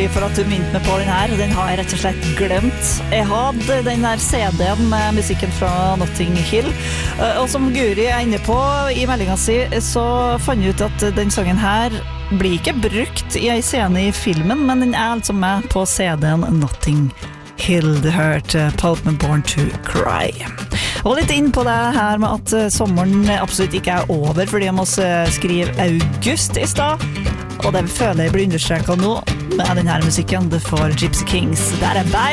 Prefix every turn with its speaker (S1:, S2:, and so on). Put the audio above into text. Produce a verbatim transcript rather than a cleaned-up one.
S1: Guri for at du minte meg på den her. Den har jeg rett og slett glemt. Jeg hadde den der C D-en med musikken fra Notting Hill. Og som Guri er inne på i meldingen si, så fant jeg ut at den sangen her blir ikke brukt i en scene i filmen, men den er altså med på C D-en Notting Hill. Du hørte Pulp med Born to Cry. Og litt inn på det her med at sommeren absolutt ikke er over, fordi jeg må skrive august i sted. Og det føler jeg blir understreket nå med denne musikken. Det får Gypsy Kings. Der er Bye